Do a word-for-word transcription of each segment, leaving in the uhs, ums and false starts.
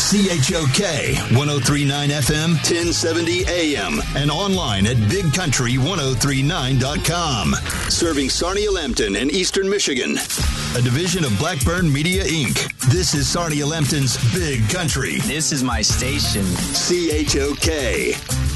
C H O K, ten thirty-nine F M, ten seventy A M, and online at big country ten thirty-nine dot com. Serving Sarnia-Lambton and Eastern Michigan. A division of Blackburn Media, Incorporated. This is Sarnia-Lambton's Big Country. This is my station. C H O K.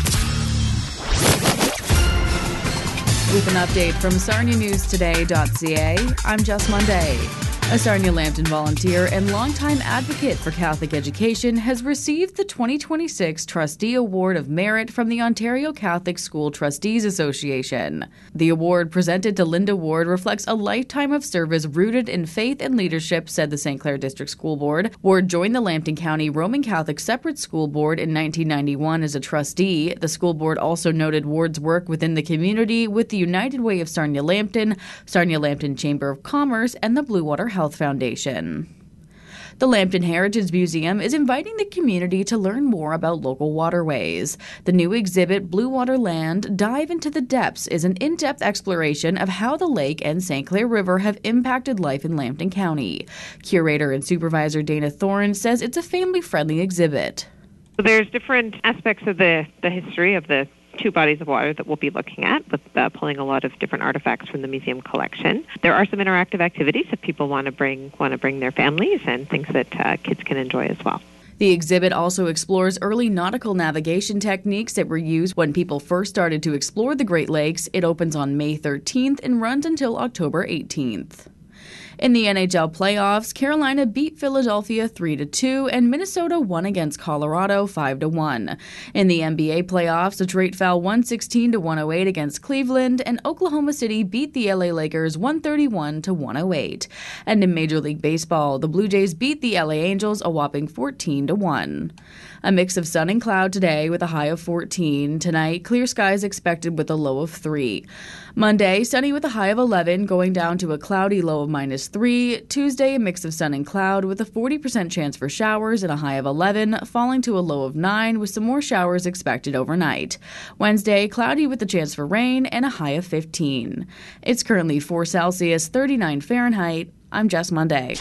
With an update from Sarnia News Today dot C A, I'm Jess Monday. A Sarnia-Lambton volunteer and longtime advocate for Catholic education has received the twenty twenty-six Trustee Award of Merit from the Ontario Catholic School Trustees Association. The award presented to Linda Ward reflects a lifetime of service rooted in faith and leadership, said the Saint Clair District School Board. Ward joined the Lambton County Roman Catholic Separate School Board in nineteen ninety-one as a trustee. The school board also noted Ward's work within the community with the United Way of Sarnia-Lambton, Sarnia-Lambton Chamber of Commerce, and the Blue Water Health Foundation. The Lambton Heritage Museum is inviting the community to learn more about local waterways. The new exhibit, Blue Water Land, Dive into the Depths, is an in-depth exploration of how the lake and Saint Clair River have impacted life in Lambton County. Curator and supervisor Dana Thorne says it's a family-friendly exhibit. There's different aspects of the, the history of the two bodies of water that we'll be looking at, with uh, pulling a lot of different artifacts from the museum collection. There are some interactive activities if people want to bring want to bring their families, and things that uh, kids can enjoy as well. The exhibit also explores early nautical navigation techniques that were used when people first started to explore the Great Lakes. It opens on May thirteenth and runs until October eighteenth. In the N H L playoffs, Carolina beat Philadelphia three to two and Minnesota won against Colorado five to one. In the N B A playoffs, Detroit fell one sixteen to one oh eight against Cleveland, and Oklahoma City beat the L A Lakers one thirty-one to one oh eight. And in Major League Baseball, the Blue Jays beat the L A Angels a whopping fourteen to one. A mix of sun and cloud today with a high of fourteen. Tonight, clear skies expected with a low of three. Monday, sunny with a high of eleven, going down to a cloudy low of minus three. Tuesday, a mix of sun and cloud with a forty percent chance for showers and a high of eleven, falling to a low of nine with some more showers expected overnight. Wednesday, cloudy with a chance for rain and a high of fifteen. It's currently four Celsius, thirty-nine Fahrenheit. I'm Jess Monday.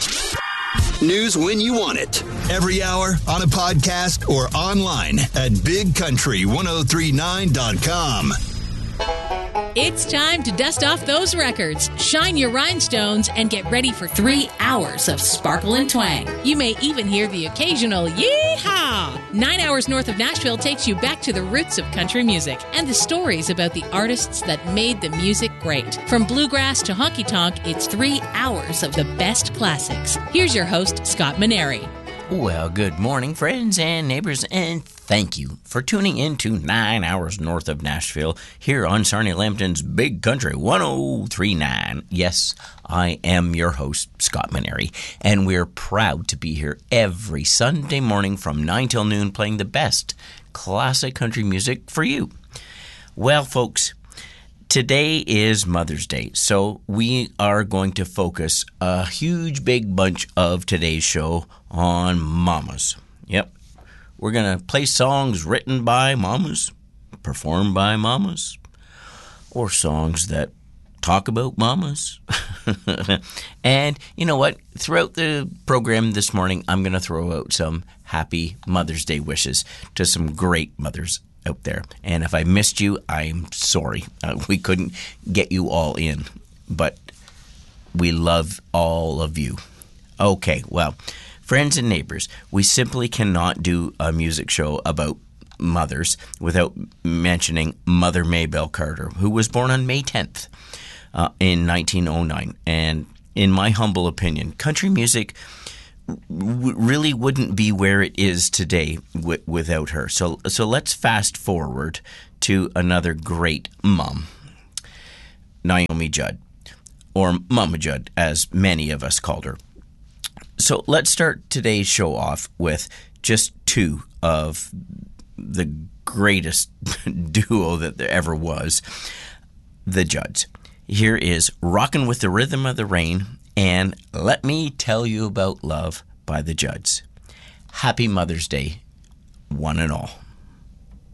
News when you want it. Every hour, on a podcast, or online at big country ten thirty-nine dot com. It's time to dust off those records, shine your rhinestones, and get ready for three hours of sparkle and twang. You may even hear the occasional yee-haw. Nine Hours North of Nashville takes you back to the roots of country music and the stories about the artists that made the music great. From bluegrass to honky-tonk, it's three hours of the best classics. Here's your host, Scott Maneri. Well, good morning, friends and neighbors, and thank you for tuning in to Nine Hours North of Nashville here on Sarnia-Lambton's Big Country ten thirty-nine. Yes, I am your host, Scott Maneri, and we're proud to be here every Sunday morning from nine till noon playing the best classic country music for you. Well, folks, today is Mother's Day, so we are going to focus a huge big bunch of today's show on mamas. Yep. We're going to play songs written by mamas, performed by mamas, or songs that talk about mamas. And you know what? Throughout the program this morning, I'm going to throw out some happy Mother's Day wishes to some great mothers out there. And if I missed you, I'm sorry. Uh, we couldn't get you all in, but we love all of you. Okay, well, friends and neighbors, we simply cannot do a music show about mothers without mentioning Mother Maybelle Carter, who was born on May tenth uh, in nineteen oh nine. And in my humble opinion, country music w- really wouldn't be where it is today w- without her. So, so let's fast forward to another great mom, Naomi Judd, or Mama Judd, as many of us called her. So let's start today's show off with just two of the greatest duo that there ever was, the Judds. Here is Rockin' with the Rhythm of the Rain and Let Me Tell You About Love by the Judds. Happy Mother's Day, one and all.